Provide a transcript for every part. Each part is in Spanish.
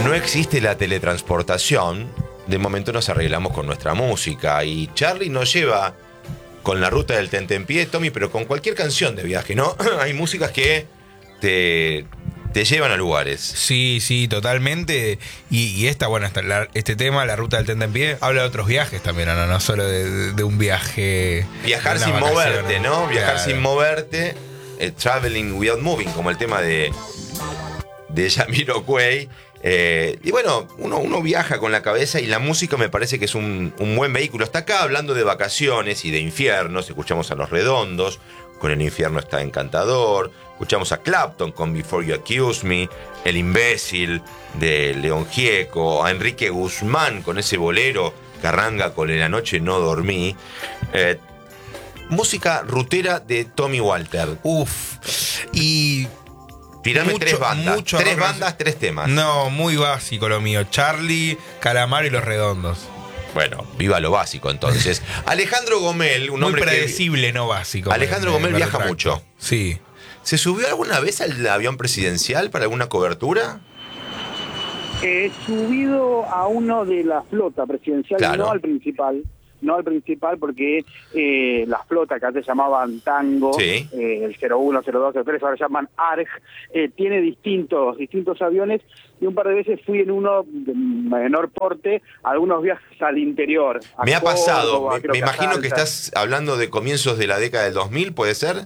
no existe la teletransportación, de momento nos arreglamos con nuestra música. Y Charlie nos lleva con la ruta del Tentempié, Tommy, pero con cualquier canción de viaje, ¿no? Hay músicas que te llevan a lugares. Sí, sí, totalmente. Y este tema, la ruta del Tentempié, habla de otros viajes también, no solo de un viaje. Viajar sin moverte, ¿no? Viajar sin moverte. Traveling without moving, como el tema de Jamiroquai. Y bueno, uno viaja con la cabeza y la música me parece que es un buen vehículo. Está acá hablando de vacaciones y de infiernos. Escuchamos a Los Redondos, con El infierno está encantador. Escuchamos a Clapton con Before You Accuse Me. El imbécil de León Gieco. A Enrique Guzmán con ese bolero que arranca con En la noche no dormí. Música rutera de Tommy Walter. Y tirame tres bandas. Tres bandas, tres temas. No, muy básico lo mío. Charlie, Calamaro y Los Redondos. Bueno, viva lo básico entonces. Alejandro Gomel, un hombre muy predecible, no básico. Alejandro Gomel viaja mucho. Sí. ¿Se subió alguna vez al avión presidencial para alguna cobertura? He subido a uno de la flota presidencial, claro. No al principal porque las flotas que antes llamaban Tango, sí. El 01, 02, 03, ahora llaman ARG, tiene distintos aviones, y un par de veces fui en uno de menor porte, algunos viajes al interior. Me ha pasado, Córdoba, me imagino Salta. que estás hablando de comienzos de la década del 2000, ¿puede ser?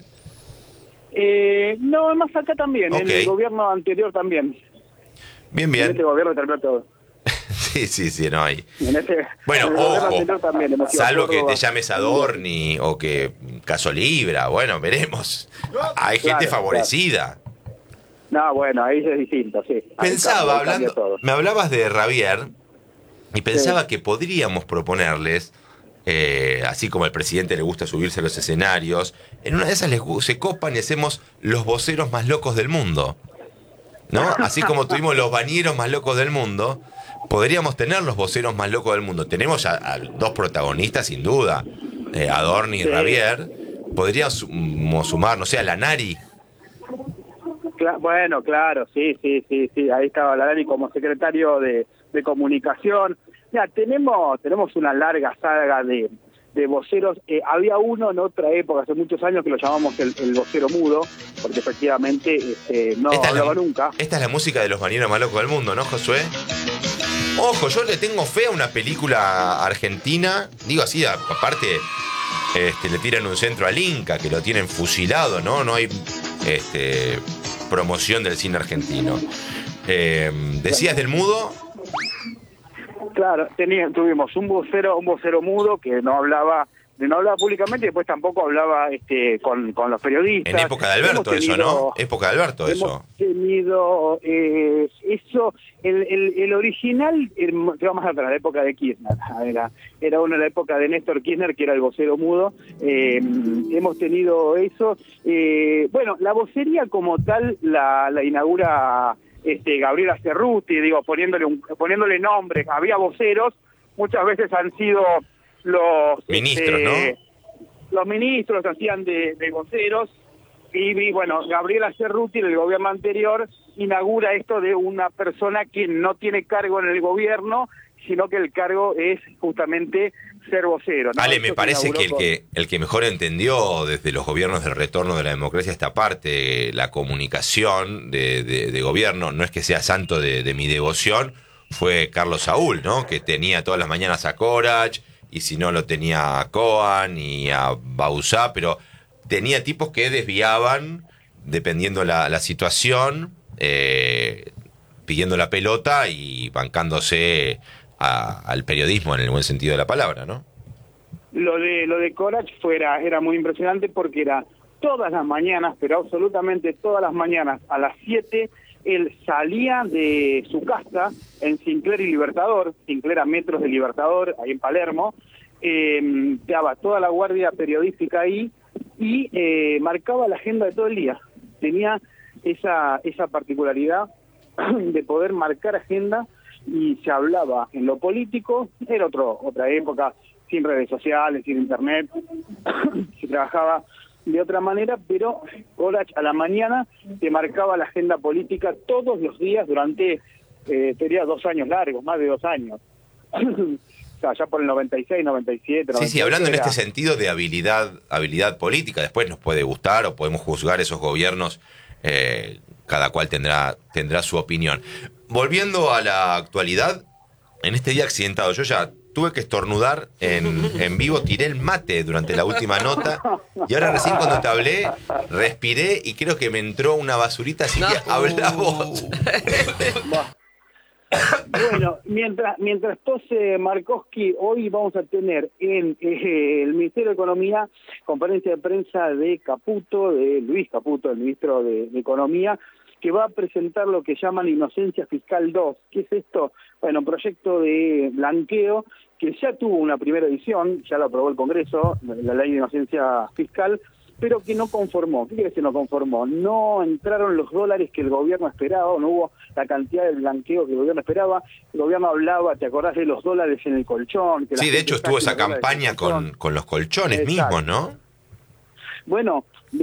No, más acá también, okay. En el gobierno anterior también. Bien. En este gobierno terminó todo. Sí, no hay. Bueno, ojo, salvo que te llames Adorni o que Caso Libra, bueno, veremos. Hay gente favorecida. Claro. No, bueno, ahí es distinto, sí. Pensaba, me hablabas de Ravier, y pensaba que podríamos proponerles, así como al presidente le gusta subirse a los escenarios, en una de esas se copan y hacemos los voceros más locos del mundo, ¿no? Así como tuvimos los bañeros más locos del mundo, podríamos tener los voceros más locos del mundo. Tenemos a dos protagonistas, sin duda, Adorni y Ravier. Podríamos sumar, no sé, a Lanari. Bueno, claro, sí. Ahí estaba Lanari como secretario de comunicación. Mira, tenemos una larga saga de voceros. Había uno en otra época, hace muchos años, que lo llamamos el vocero mudo, porque efectivamente no hablaba nunca. Esta es la música de los bañeros más locos del mundo, ¿no, Josué? Ojo, yo le tengo fe a una película argentina. Digo así, aparte le tiran un centro al Inca, que lo tienen fusilado, ¿no? No hay promoción del cine argentino. ¿Decías del mudo? Claro, tuvimos un vocero mudo que no hablaba públicamente, y después tampoco hablaba con los periodistas. En época de Alberto eso, ¿no? Época de Alberto eso. Hemos tenido eso, el original, que va más atrás, la época de Kirchner. Era una de la época de Néstor Kirchner, que era el vocero mudo. Hemos tenido eso. Bueno, la vocería como tal la inaugura Gabriela Cerruti, digo, poniéndole nombres. Había voceros, muchas veces han sido los ministros, ¿no? Los ministros hacían de voceros, y bueno, Gabriela Cerruti, en el gobierno anterior, inaugura esto de una persona que no tiene cargo en el gobierno, sino que el cargo es justamente ser vocero, ¿no? Ale, me parece que el que mejor entendió desde los gobiernos del retorno de la democracia esta parte, la comunicación de gobierno, no es que sea santo de mi devoción, fue Carlos Saúl, ¿no? Que tenía todas las mañanas a Corach, y si no lo tenía a Coan y a Bauzá, pero tenía tipos que desviaban, dependiendo la situación, pidiendo la pelota y bancándose al periodismo en el buen sentido de la palabra, ¿no? Lo de Corach era muy impresionante, porque era todas las mañanas, pero absolutamente todas las mañanas, a las 7, él salía de su casa en Sinclair y Libertador, Sinclair a metros de Libertador, ahí en Palermo, daba toda la guardia periodística ahí y marcaba la agenda de todo el día. Tenía esa particularidad de poder marcar agenda, y se hablaba en lo político. Era otra época, sin redes sociales, sin internet, se trabajaba de otra manera, pero Corach a la mañana te marcaba la agenda política todos los días durante Tenía 2 años largos, más de 2 años. O sea, ya por el 96, 97, Sí, 98 hablando en era... este sentido de habilidad política, después nos puede gustar o podemos juzgar esos gobiernos, cada cual tendrá su opinión. Volviendo a la actualidad, en este día accidentado, yo ya tuve que estornudar en vivo, tiré el mate durante la última nota y ahora recién cuando te hablé, respiré y creo que me entró una basurita, así que habla vos. Bueno, mientras tose Markowski, hoy vamos a tener en el Ministerio de Economía conferencia de prensa de Caputo, de Luis Caputo, el ministro de Economía, que va a presentar lo que llaman Inocencia Fiscal 2. ¿Qué es esto? Bueno, un proyecto de blanqueo que ya tuvo una primera edición, ya lo aprobó el Congreso, la ley de inocencia fiscal, pero que no conformó. ¿Qué quiere decir no conformó? No entraron los dólares que el gobierno esperaba, no hubo la cantidad de blanqueo que el gobierno esperaba. El gobierno hablaba, ¿te acordás de los dólares en el colchón? Que Sí, de hecho estuvo esa campaña con los colchones. Exacto. Mismos, ¿no? Bueno,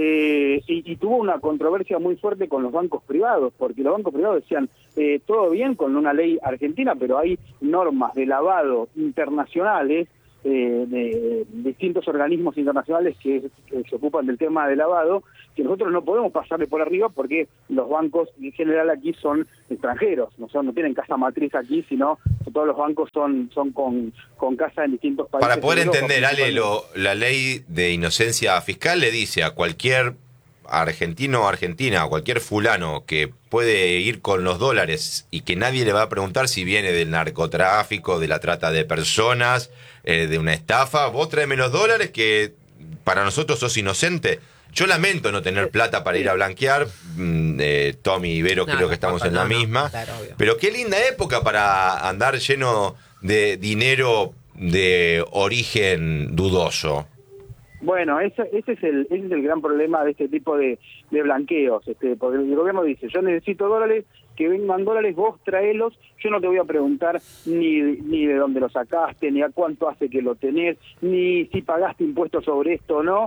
y tuvo una controversia muy fuerte con los bancos privados, porque los bancos privados decían, todo bien con una ley argentina, pero hay normas de lavado internacionales, de distintos organismos internacionales que se ocupan del tema de lavado, que nosotros no podemos pasarle por arriba porque los bancos en general aquí son extranjeros, no tienen casa matriz aquí, sino que todos los bancos son con casa en distintos países. Para poder entender, Ale, la ley de inocencia fiscal le dice a cualquier argentino o argentina, o cualquier fulano que puede ir con los dólares y que nadie le va a preguntar si viene del narcotráfico, de la trata de personas, de una estafa, vos tráeme los dólares que para nosotros sos inocente. Yo lamento no tener plata para ir a blanquear, Tommy y Vero creo que estamos en la misma, claro, pero qué linda época para andar lleno de dinero de origen dudoso. Bueno, ese es el gran problema de este tipo de blanqueos, porque el gobierno dice, yo necesito dólares, que vengan dólares, vos traelos, yo no te voy a preguntar ni de dónde lo sacaste, ni a cuánto hace que lo tenés, ni si pagaste impuestos sobre esto o no,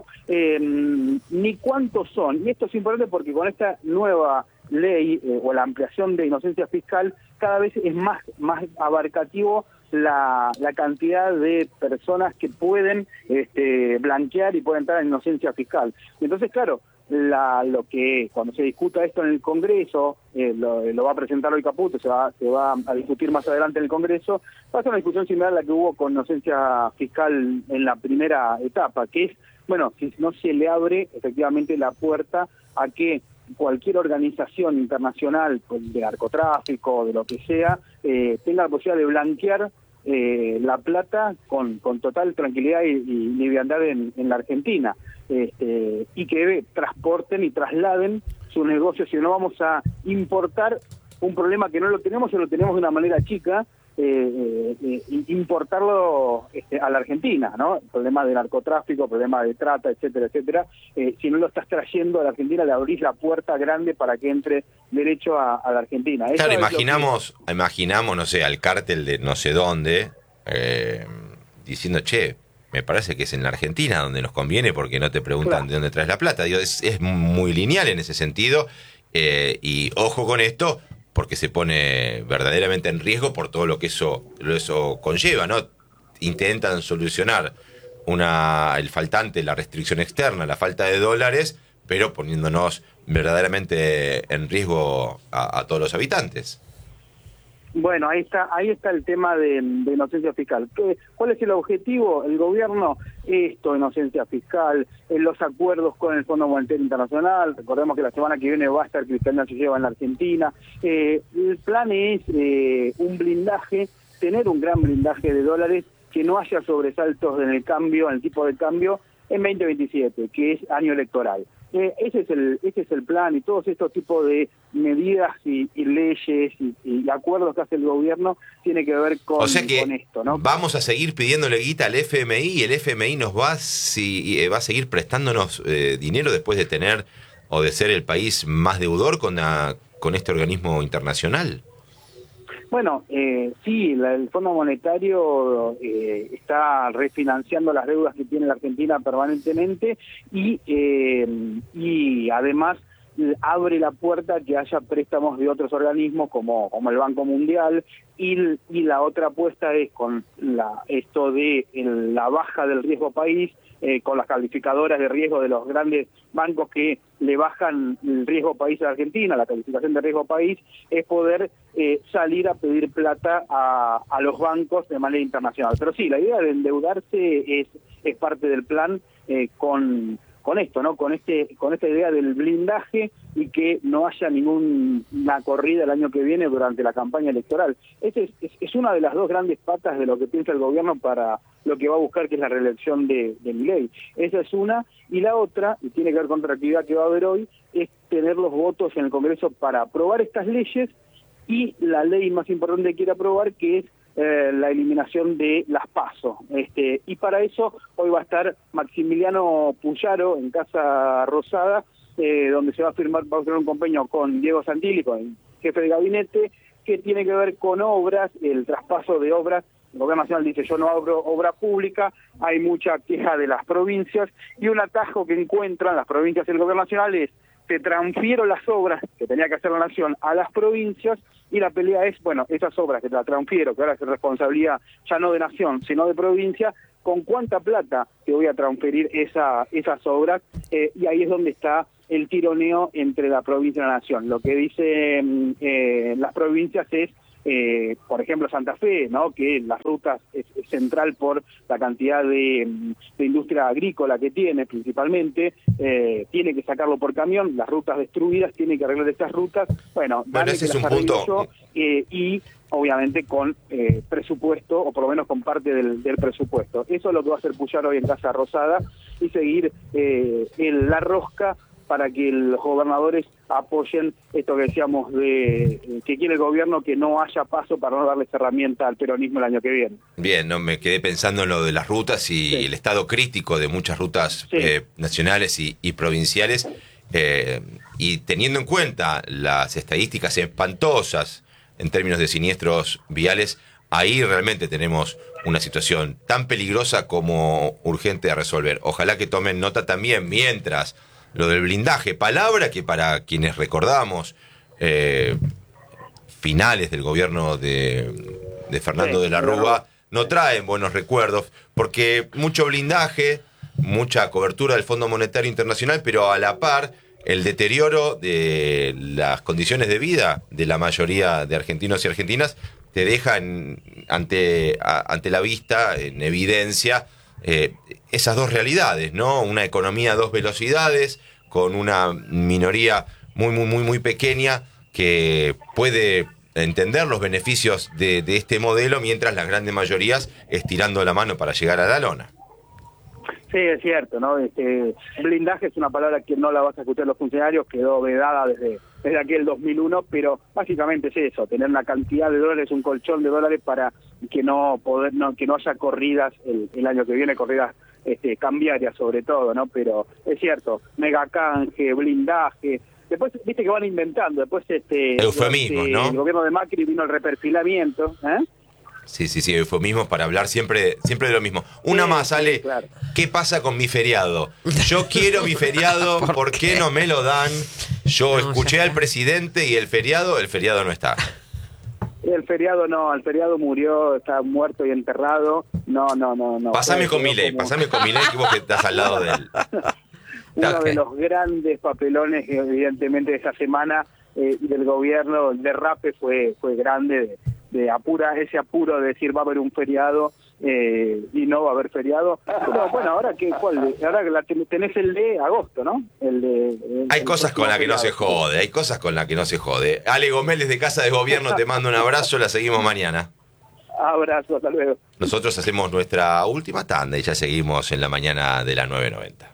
ni cuántos son. Y esto es importante porque con esta nueva ley o la ampliación de inocencia fiscal, cada vez es más abarcativo la cantidad de personas que pueden blanquear y pueden entrar en inocencia fiscal. Entonces, claro, lo que cuando se discuta esto en el Congreso, lo va a presentar hoy Caputo, se va a discutir más adelante en el Congreso, va a ser una discusión similar a la que hubo con inocencia fiscal en la primera etapa, que es, bueno, si no se le abre efectivamente la puerta a que cualquier organización internacional de narcotráfico, de lo que sea, tenga la posibilidad de blanquear la plata con total tranquilidad y liviandad en la Argentina, y que transporten y trasladen sus negocios, si no vamos a importar un problema que no lo tenemos o lo tenemos de una manera chica, importarlo a la Argentina, ¿no? El problema de narcotráfico, problema de trata, etcétera, etcétera. Si no lo estás trayendo a la Argentina, le abrís la puerta grande para que entre derecho a la Argentina. Claro, imaginamos, no sé, al cártel de no sé dónde, diciendo, che, me parece que es en la Argentina donde nos conviene porque no te preguntan claro de dónde traes la plata. Digo, es muy lineal en ese sentido, y ojo con esto, porque se pone verdaderamente en riesgo por todo lo que eso conlleva, ¿no? Intentan solucionar el faltante, la restricción externa, la falta de dólares, pero poniéndonos verdaderamente en riesgo a todos los habitantes. Bueno, ahí está el tema de inocencia fiscal. ¿Cuál es el objetivo? El gobierno, inocencia fiscal, los acuerdos con el Fondo Monetario Internacional. Recordemos que la semana que viene va a estar Cristalina se lleva en la Argentina. El plan es un blindaje, tener un gran blindaje de dólares, que no haya sobresaltos en el tipo de cambio en 2027, que es año electoral. Ese es el plan, y todos estos tipos de medidas y leyes y acuerdos que hace el gobierno tiene que ver con, o sea que con esto, ¿no? Vamos a seguir pidiéndole guita al FMI y el FMI nos va a seguir prestándonos dinero después de tener o de ser el país más deudor con este organismo internacional. Bueno, sí, el Fondo Monetario está refinanciando las deudas que tiene la Argentina permanentemente y además abre la puerta a que haya préstamos de otros organismos como el Banco Mundial, y la otra apuesta es con esto de la baja del riesgo país, con las calificadoras de riesgo de los grandes bancos que le bajan el riesgo país a Argentina, la calificación de riesgo país, es poder salir a pedir plata a los bancos de manera internacional. Pero sí, la idea de endeudarse es parte del plan, con esto, ¿no? Con esta idea del blindaje y que no haya ninguna corrida el año que viene durante la campaña electoral. Es una de las dos grandes patas de lo que piensa el gobierno para lo que va a buscar, que es la reelección de Milei. Esa es una, y la otra, y tiene que ver con otra actividad que va a haber hoy, es tener los votos en el Congreso para aprobar estas leyes, y la ley más importante que quiere aprobar, que es la eliminación de las PASO. Y para eso hoy va a estar Maximiliano Puyaro en Casa Rosada, donde va a firmar un convenio con Diego Santilli, con el jefe de gabinete, que tiene que ver con obras, el traspaso de obras. El Gobierno Nacional dice: yo no abro obra pública, hay mucha queja de las provincias, y un atajo que encuentran las provincias y el Gobierno Nacional es: te transfiero las obras que tenía que hacer la Nación a las provincias, y la pelea es, bueno, esas obras que te las transfiero, que ahora es responsabilidad ya no de Nación, sino de provincia, ¿con cuánta plata te voy a transferir esas obras? Y ahí es donde está el tironeo entre la provincia y la Nación. Lo que dicen las provincias es, por ejemplo, Santa Fe, ¿no? Que las rutas es central por la cantidad de industria agrícola que tiene, principalmente, tiene que sacarlo por camión, las rutas destruidas, tiene que arreglar esas rutas. Bueno, ese es un punto. Yo, y obviamente con presupuesto, o por lo menos con parte del presupuesto. Eso es lo que va a hacer Puyaro hoy en Casa Rosada, y seguir la rosca para que los gobernadores apoyen esto que decíamos de que quiere el gobierno, que no haya paso, para no darles herramienta al peronismo el año que viene. Bien, no me quedé pensando en lo de las rutas y el estado crítico de muchas rutas nacionales y provinciales, y teniendo en cuenta las estadísticas espantosas en términos de siniestros viales, ahí realmente tenemos una situación tan peligrosa como urgente de resolver. Ojalá que tomen nota también, mientras, lo del blindaje, palabra que para quienes recordamos finales del gobierno de Fernando de la Rúa no traen buenos recuerdos, porque mucho blindaje, mucha cobertura del Fondo Monetario Internacional, pero a la par el deterioro de las condiciones de vida de la mayoría de argentinos y argentinas te deja ante la vista, en evidencia, esas dos realidades, ¿no? Una economía a dos velocidades, con una minoría muy pequeña que puede entender los beneficios de este modelo, mientras las grandes mayorías estirando la mano para llegar a la lona. Sí, es cierto, ¿no? Blindaje es una palabra que no la vas a escuchar los funcionarios, quedó vedada desde aquel 2001, pero básicamente es eso: tener una cantidad de dólares, un colchón de dólares para que no haya corridas el año que viene, corridas cambiarias sobre todo, ¿no? Pero es cierto, megacanje, blindaje. Después, viste que van inventando, después eufemismos, ¿no? El gobierno de Macri vino el reperfilamiento, Sí, eufemismos para hablar siempre de lo mismo. Una más, Ale, claro. ¿Qué pasa con mi feriado? Yo quiero mi feriado, ¿por qué no me lo dan? Yo escuché al presidente y el feriado no está. El feriado murió, está muerto y enterrado. No. Pasame con Milei, que vos que estás al lado de él. Uno de los grandes papelones, evidentemente, de esa semana del gobierno, el derrape fue grande, de ese apuro de decir va a haber un feriado y no va a haber feriado. Pero bueno, ahora ahora tenés el de agosto, ¿no? Hay cosas con las que no se jode, Ale Gómez de Casa de Gobierno, te mando un abrazo, la seguimos mañana. Abrazo, hasta luego. Nosotros hacemos nuestra última tanda y ya seguimos en la mañana de la 990.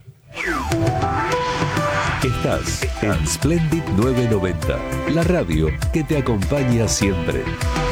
Estás en Splendid 990, la radio que te acompaña siempre.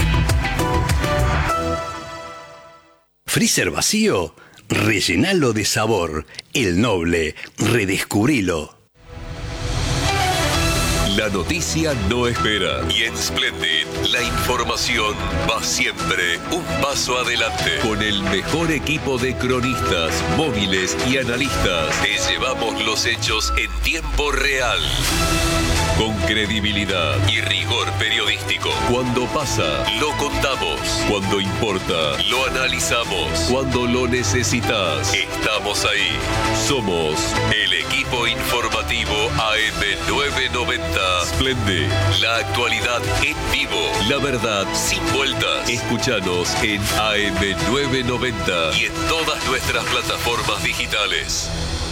¿Freezer vacío? Rellenalo de sabor. El Noble, redescubrilo. La noticia no espera. Y en Splendid, la información va siempre un paso adelante. Con el mejor equipo de cronistas, móviles y analistas, te llevamos los hechos en tiempo real. Con credibilidad y rigor periodístico. Cuando pasa, lo contamos. Cuando importa, lo analizamos. Cuando lo necesitas, estamos ahí. Somos el equipo informativo AM990. Splendid, la actualidad en vivo. La verdad sin vueltas. Escúchanos en AM990 y en todas nuestras plataformas digitales.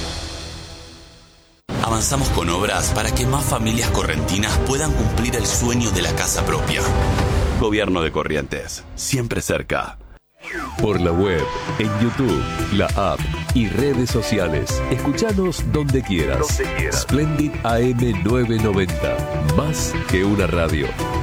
Avanzamos con obras para que más familias correntinas puedan cumplir el sueño de la casa propia. Gobierno de Corrientes, siempre cerca. Por la web, en YouTube, la app y redes sociales. Escuchanos donde quieras. Splendid AM990. Más que una radio.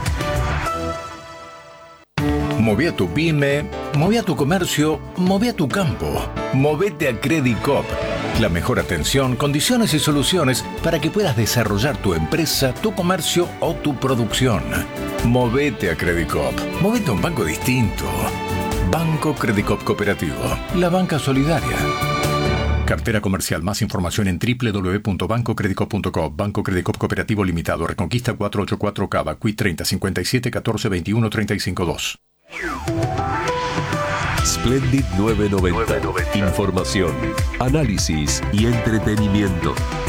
Move a tu pyme, move a tu comercio, move a tu campo. Movete a Credit Coop. La mejor atención, condiciones y soluciones para que puedas desarrollar tu empresa, tu comercio o tu producción. Movete a Credit Coop. Movete a un banco distinto. Banco Credit Coop Cooperativo. La banca solidaria. Cartera comercial. Más información en www.bancocreditcoop.com. Banco Credit Coop Cooperativo Limitado. Reconquista 484 Cava. Qui 30 57 14 21 352. Splendid 990. Información, análisis y entretenimiento.